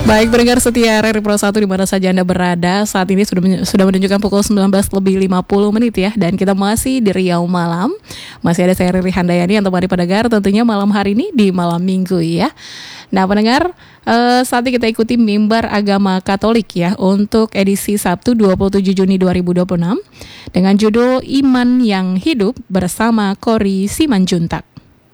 Baik, pendengar setia RRI Pro 1 di mana saja Anda berada. Saat ini sudah menunjukkan pukul 19:50 ya. Dan kita masih di Riau Malam. Masih ada saya Riri Handayani yang temani pendengar tentunya malam hari ini di malam minggu ya. Nah pendengar, saat ini kita ikuti Mimbar Agama Katolik ya untuk edisi Sabtu 27 Juni 2026 dengan judul Iman yang Hidup bersama Kori Simanjuntak.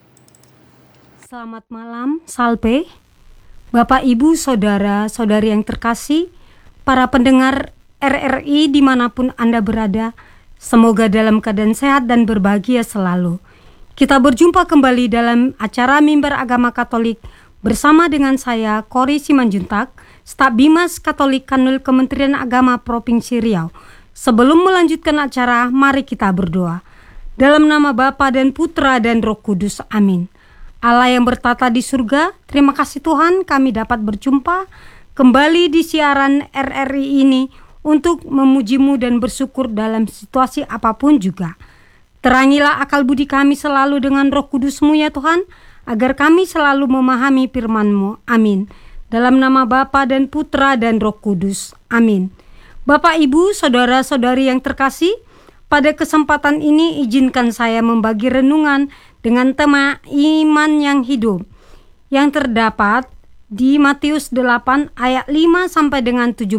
Selamat malam, Salpe. Bapak, Ibu, Saudara, Saudari yang terkasih, para pendengar RRI dimanapun Anda berada, semoga dalam keadaan sehat dan berbahagia selalu. Kita berjumpa kembali dalam acara Mimbar Agama Katolik bersama dengan saya, Kori Simanjuntak, Staf Bimas Katolik Kanwil Kementerian Agama Provinsi Riau. Sebelum melanjutkan acara, mari kita berdoa. Dalam nama Bapa dan Putra dan Roh Kudus, amin. Allah yang bertata di surga, terima kasih Tuhan kami dapat berjumpa kembali di siaran RRI ini untuk memuji-Mu dan bersyukur dalam situasi apapun juga. Terangilah akal budi kami selalu dengan Roh Kudus-Mu ya Tuhan, agar kami selalu memahami firman-Mu. Amin. Dalam nama Bapa dan Putra dan Roh Kudus. Amin. Bapak, Ibu, Saudara-saudari yang terkasih, pada kesempatan ini izinkan saya membagi renungan dengan tema iman yang hidup yang terdapat di Matius 8 ayat 5 sampai dengan 17.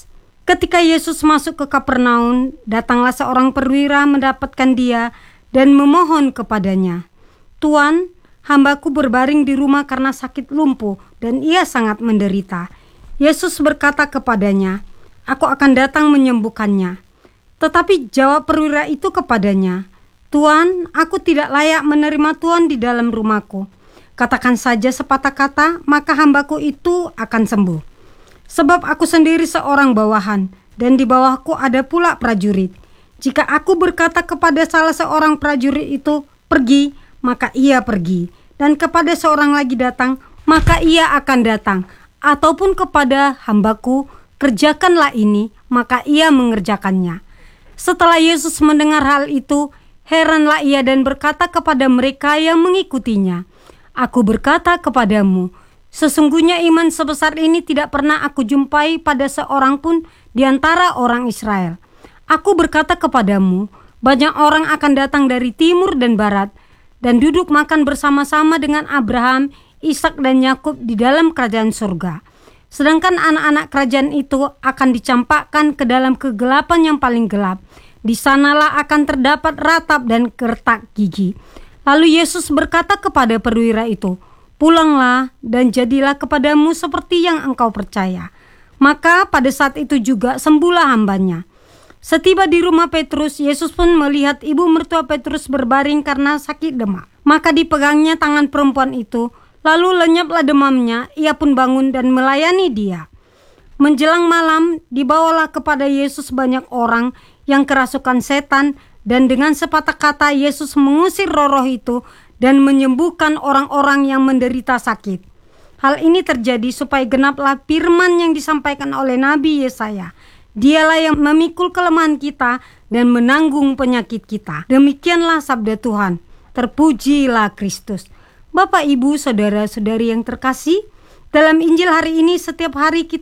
Ketika Yesus masuk ke Kapernaum, datanglah seorang perwira mendapatkan dia dan memohon kepadanya, "Tuan, hambaku berbaring di rumah karena sakit lumpuh dan ia sangat menderita." Yesus berkata kepadanya, "Aku akan datang menyembuhkannya." Tetapi jawab perwira itu kepadanya, "Tuan, aku tidak layak menerima Tuan di dalam rumahku. Katakan saja sepatah kata, maka hambaku itu akan sembuh. Sebab aku sendiri seorang bawahan, dan di bawahku ada pula prajurit. Jika aku berkata kepada salah seorang prajurit itu, 'Pergi,' maka ia pergi. Dan kepada seorang lagi datang, maka ia akan datang. Ataupun kepada hambaku, 'Kerjakanlah ini,' maka ia mengerjakannya." Setelah Yesus mendengar hal itu, heranlah ia dan berkata kepada mereka yang mengikutinya, "Aku berkata kepadamu, sesungguhnya iman sebesar ini tidak pernah aku jumpai pada seorang pun di antara orang Israel. Aku berkata kepadamu, banyak orang akan datang dari timur dan barat, dan duduk makan bersama-sama dengan Abraham, Ishak dan Yakub di dalam kerajaan surga. Sedangkan anak-anak kerajaan itu akan dicampakkan ke dalam kegelapan yang paling gelap. Di sanalah akan terdapat ratap dan gertak gigi." Lalu Yesus berkata kepada perwira itu, "Pulanglah dan jadilah kepadamu seperti yang engkau percaya." Maka pada saat itu juga sembuhlah hambanya. Setiba di rumah Petrus, Yesus pun melihat ibu mertua Petrus berbaring karena sakit demam. Maka dipegangnya tangan perempuan itu, lalu lenyaplah demamnya, ia pun bangun dan melayani dia. Menjelang malam, dibawalah kepada Yesus banyak orang yang kerasukan setan, dan dengan sepatah kata Yesus mengusir roh-roh itu dan menyembuhkan orang-orang yang menderita sakit. Hal ini terjadi supaya genaplah firman yang disampaikan oleh Nabi Yesaya, "Dialah yang memikul kelemahan kita dan menanggung penyakit kita." Demikianlah sabda Tuhan. Terpujilah Kristus. Bapak, Ibu, Saudara-saudari yang terkasih, dalam Injil hari ini setiap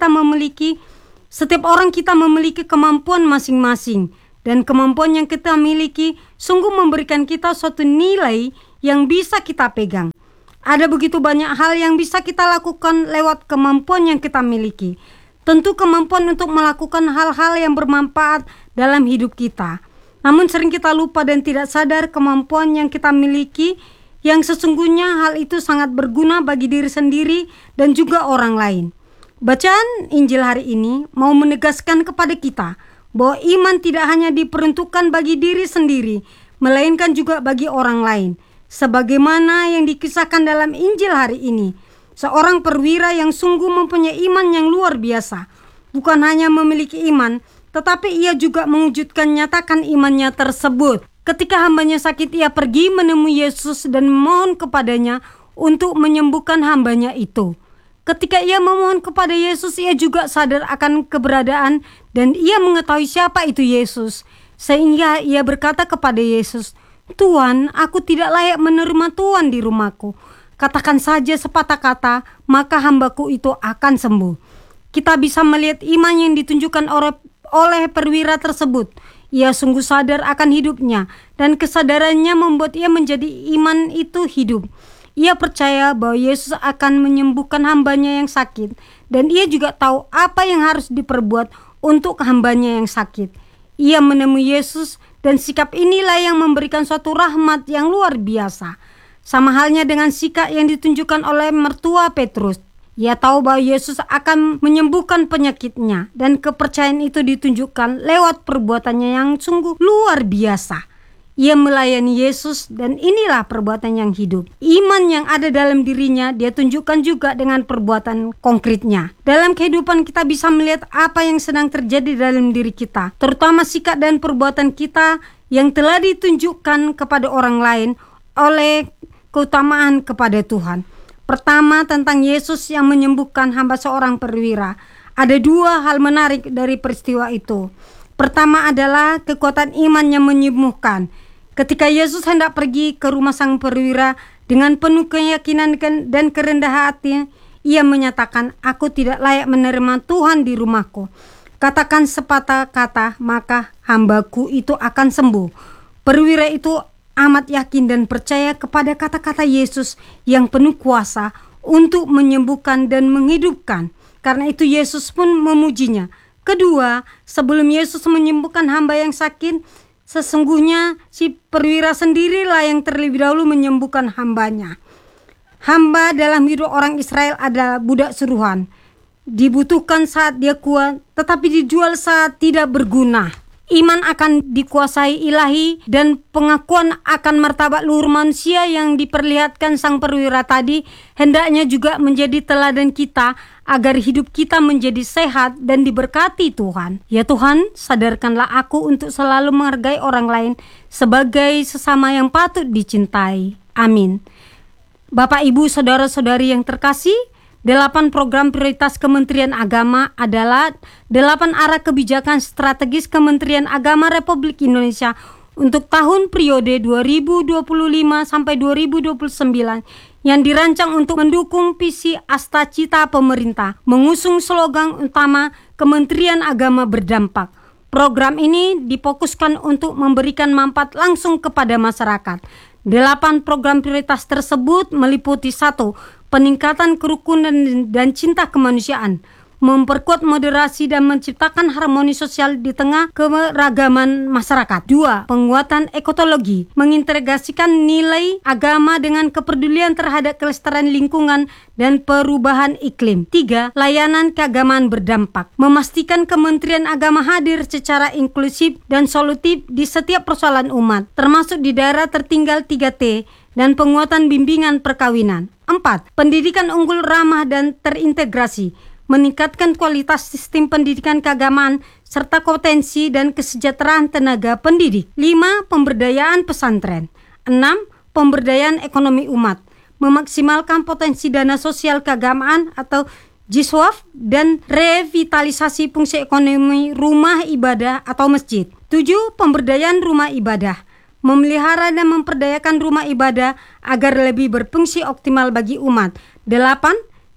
orang kita memiliki kemampuan masing-masing, dan kemampuan yang kita miliki sungguh memberikan kita suatu nilai yang bisa kita pegang. Ada begitu banyak hal yang bisa kita lakukan lewat kemampuan yang kita miliki. Tentu kemampuan untuk melakukan hal-hal yang bermanfaat dalam hidup kita. Namun sering kita lupa dan tidak sadar kemampuan yang kita miliki, yang sesungguhnya hal itu sangat berguna bagi diri sendiri dan juga orang lain. Bacaan Injil hari ini mau menegaskan kepada kita bahwa iman tidak hanya diperuntukkan bagi diri sendiri, melainkan juga bagi orang lain. Sebagaimana yang dikisahkan dalam Injil hari ini, seorang perwira yang sungguh mempunyai iman yang luar biasa, bukan hanya memiliki iman, tetapi ia juga nyatakan imannya tersebut. Ketika hambanya sakit, ia pergi menemui Yesus dan memohon kepadanya untuk menyembuhkan hambanya itu. Ketika ia memohon kepada Yesus, ia juga sadar akan keberadaan dan ia mengetahui siapa itu Yesus. Sehingga ia berkata kepada Yesus, "Tuan, aku tidak layak menerima Tuan di rumahku. Katakan saja sepatah kata, maka hambaku itu akan sembuh. Kita bisa melihat iman yang ditunjukkan oleh perwira tersebut. Ia sungguh sadar akan hidupnya, dan kesadarannya membuat ia menjadi iman itu hidup. Ia percaya bahwa Yesus akan menyembuhkan hambanya yang sakit, dan ia juga tahu apa yang harus diperbuat untuk hambanya yang sakit. Ia menemui Yesus, dan sikap inilah yang memberikan suatu rahmat yang luar biasa. Sama halnya dengan sikap yang ditunjukkan oleh mertua Petrus. Ia tahu bahwa Yesus akan menyembuhkan penyakitnya, dan kepercayaan itu ditunjukkan lewat perbuatannya yang sungguh luar biasa. Ia melayani Yesus, dan inilah perbuatan yang hidup. Iman yang ada dalam dirinya dia tunjukkan juga dengan perbuatan konkretnya. Dalam kehidupan kita bisa melihat apa yang sedang terjadi dalam diri kita, terutama sikap dan perbuatan kita yang telah ditunjukkan kepada orang lain oleh keutamaan kepada Tuhan. Pertama, tentang Yesus yang menyembuhkan hamba seorang perwira. Ada dua hal menarik dari peristiwa itu. Pertama adalah kekuatan iman yang menyembuhkan. Ketika Yesus hendak pergi ke rumah sang perwira dengan penuh keyakinan dan kerendahan hati, ia menyatakan, "Aku tidak layak menerima Tuhan di rumahku. Katakan sepatah kata, maka hambaku itu akan sembuh." Perwira itu amat yakin dan percaya kepada kata-kata Yesus yang penuh kuasa untuk menyembuhkan dan menghidupkan. Karena itu Yesus pun memujinya. Kedua, sebelum Yesus menyembuhkan hamba yang sakit, sesungguhnya si perwira sendirilah yang terlebih dahulu menyembuhkan hambanya. Hamba dalam hidup orang Israel adalah budak suruhan. Dibutuhkan saat dia kuat, tetapi dijual saat tidak berguna. Iman akan dikuasai ilahi, dan pengakuan akan martabat luhur manusia yang diperlihatkan sang perwira tadi hendaknya juga menjadi teladan kita agar hidup kita menjadi sehat dan diberkati Tuhan. Ya Tuhan, sadarkanlah aku untuk selalu menghargai orang lain sebagai sesama yang patut dicintai. Amin. Bapak, Ibu, saudara-saudari yang terkasih, 8 program prioritas Kementerian Agama adalah 8 arah kebijakan strategis Kementerian Agama Republik Indonesia untuk tahun periode 2025 sampai 2029 yang dirancang untuk mendukung visi Astacita pemerintah, mengusung slogan utama Kementerian Agama berdampak. Program ini difokuskan untuk memberikan manfaat langsung kepada masyarakat. 8 program prioritas tersebut meliputi 1. Peningkatan kerukunan dan cinta kemanusiaan, memperkuat moderasi dan menciptakan harmoni sosial di tengah keberagaman masyarakat. 2. Penguatan ekologi, mengintegrasikan nilai agama dengan kepedulian terhadap kelestarian lingkungan dan perubahan iklim. 3. Layanan keagamaan berdampak, memastikan Kementerian Agama hadir secara inklusif dan solutif di setiap persoalan umat, termasuk di daerah tertinggal 3T, dan penguatan bimbingan perkawinan. 4. Pendidikan unggul, ramah dan terintegrasi, meningkatkan kualitas sistem pendidikan keagamaan serta kompetensi dan kesejahteraan tenaga pendidik. 5. Pemberdayaan pesantren. 6. Pemberdayaan ekonomi umat, memaksimalkan potensi dana sosial keagamaan atau JISWAF dan revitalisasi fungsi ekonomi rumah ibadah atau masjid. 7. Pemberdayaan rumah ibadah, memelihara dan memperdayakan rumah ibadah agar lebih berfungsi optimal bagi umat. 8.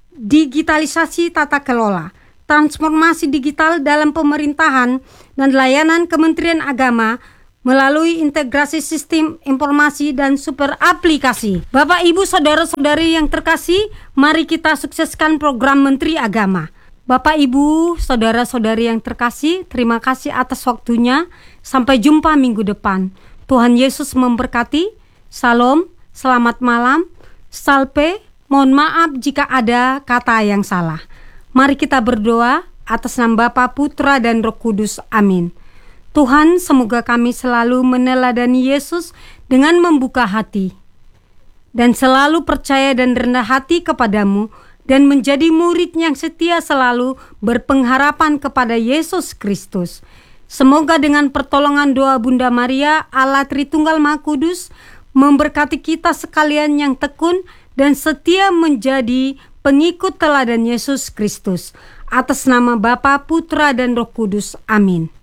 Digitalisasi tata kelola, transformasi digital dalam pemerintahan dan layanan Kementerian Agama melalui integrasi sistem informasi dan super aplikasi. Bapak, Ibu, saudara-saudari yang terkasih, mari kita sukseskan program Menteri Agama. Bapak, Ibu, saudara-saudari yang terkasih, terima kasih atas waktunya. Sampai jumpa minggu depan. Tuhan Yesus memberkati. Salam, selamat malam, salpe, mohon maaf jika ada kata yang salah. Mari kita berdoa atas nama Bapa, Putra, dan Roh Kudus. Amin. Tuhan, semoga kami selalu meneladani Yesus dengan membuka hati dan selalu percaya dan rendah hati kepadamu, dan menjadi murid yang setia selalu berpengharapan kepada Yesus Kristus. Semoga dengan pertolongan doa Bunda Maria, Allah Tritunggal Maha Kudus, memberkati kita sekalian yang tekun dan setia menjadi pengikut teladan Yesus Kristus. Atas nama Bapa, Putra, dan Roh Kudus. Amin.